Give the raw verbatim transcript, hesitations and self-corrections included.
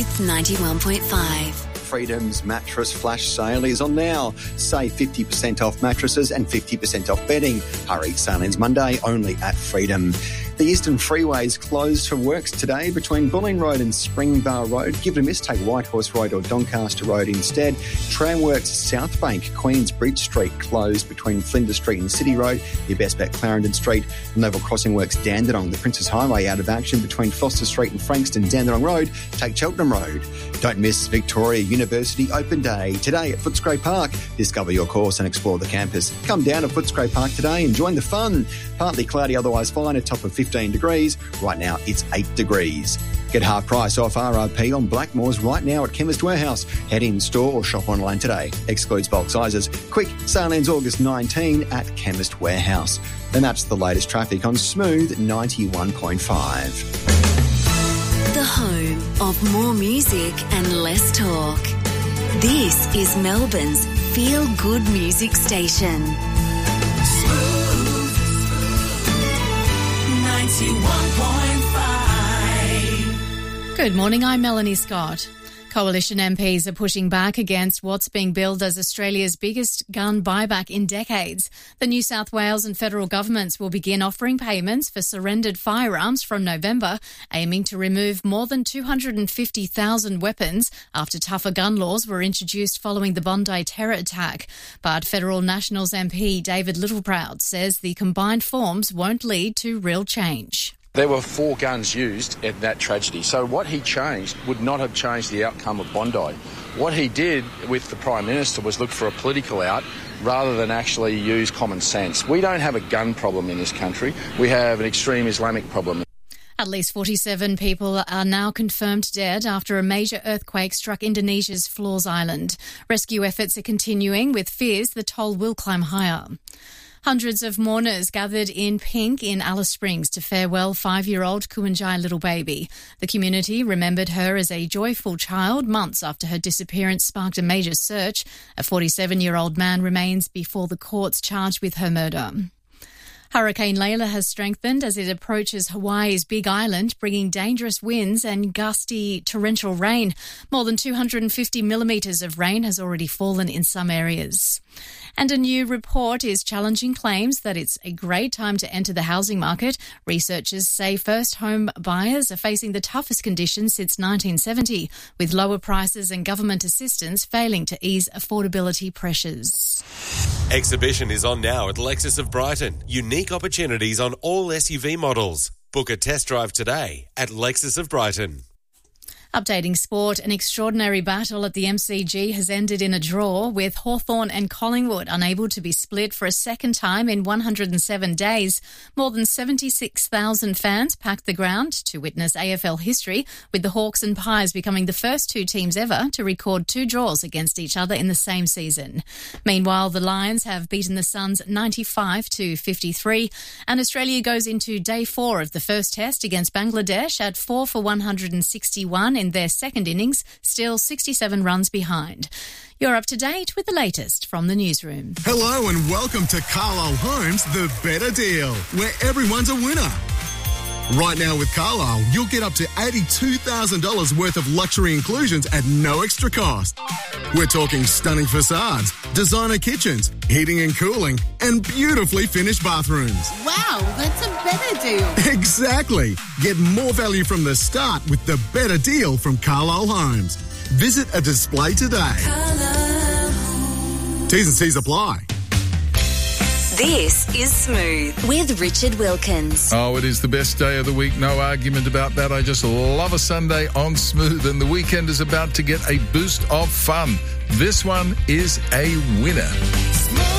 Smooth ninety-one point five. Freedom's mattress flash sale is on now. Save fifty percent off mattresses and fifty percent off bedding. Hurry, sale ends Monday only at Freedom. The Eastern Freeway is closed for works today between Bulleen Road and Springvale Road. Give it a miss, take Whitehorse Road or Doncaster Road instead. Tramworks South Bank, Queens Bridge Street closed between Flinders Street and City Road. Your best bet Clarendon Street. Level Crossing Works Dandenong. The Princess Highway out of action between Foster Street and Frankston Dandenong Road. Take Cheltenham Road. Don't miss Victoria University Open Day today at Footscray Park. Discover your course and explore the campus. Come down to Footscray Park today and join the fun. Partly cloudy, otherwise fine, a top of fifteen degrees. Right now it's eight degrees. Get half price off R R P on Blackmores right now at Chemist Warehouse. Head in store or shop online today. Excludes bulk sizes. Quick, sale ends August nineteenth at Chemist Warehouse. And that's the latest traffic on Smooth ninety-one point five. The home of more music and less talk. This is Melbourne's feel-good music station. Smooth ninety-one point five. Good morning, I'm Melanie Scott. Coalition M Ps are pushing back against what's being billed as Australia's biggest gun buyback in decades. The New South Wales and federal governments will begin offering payments for surrendered firearms from November, aiming to remove more than two hundred fifty thousand weapons after tougher gun laws were introduced following the Bondi terror attack. But Federal Nationals M P David Littleproud says the combined forms won't lead to real change. There were four guns used in that tragedy, so what he changed would not have changed the outcome of Bondi. What he did with the Prime Minister was look for a political out rather than actually use common sense. We don't have a gun problem in this country. We have an extreme Islamic problem. At least forty-seven people are now confirmed dead after a major earthquake struck Indonesia's Flores Island. Rescue efforts are continuing with fears the toll will climb higher. Hundreds of mourners gathered in pink in Alice Springs to farewell five-year-old Kumanjai little baby. The community remembered her as a joyful child months after her disappearance sparked a major search. A forty-seven-year-old man remains before the courts charged with her murder. Hurricane Layla has strengthened as it approaches Hawaii's Big Island, bringing dangerous winds and gusty torrential rain. More than two hundred fifty millimetres of rain has already fallen in some areas. And a new report is challenging claims that it's a great time to enter the housing market. Researchers say first home buyers are facing the toughest conditions since nineteen seventy, with lower prices and government assistance failing to ease affordability pressures. Exhibition is on now at Lexus of Brighton. Unique opportunities on all S U V models. Book a test drive today at Lexus of Brighton. Updating sport, an extraordinary battle at the M C G has ended in a draw, with Hawthorn and Collingwood unable to be split for a second time in one hundred seven days. More than seventy-six thousand fans packed the ground to witness A F L history, with the Hawks and Pies becoming the first two teams ever to record two draws against each other in the same season. Meanwhile, the Lions have beaten the Suns ninety-five to fifty-three, and Australia goes into day four of the first test against Bangladesh at four for one hundred sixty-one in their second innings, still sixty-seven runs behind. You're up to date with the latest from the newsroom. Hello and welcome to Carlisle Homes, the better deal, where everyone's a winner. Right now with Carlisle, you'll get up to eighty-two thousand dollars worth of luxury inclusions at no extra cost. We're talking stunning facades, designer kitchens, heating and cooling, and beautifully finished bathrooms. Wow, that's a better deal. Exactly. Get more value from the start with the better deal from Carlisle Homes. Visit a display today. Carlisle. T's and C's apply. This is Smooth with Richard Wilkins. Oh, it is the best day of the week. No argument about that. I just love a Sunday on Smooth, and the weekend is about to get a boost of fun. This one is a winner.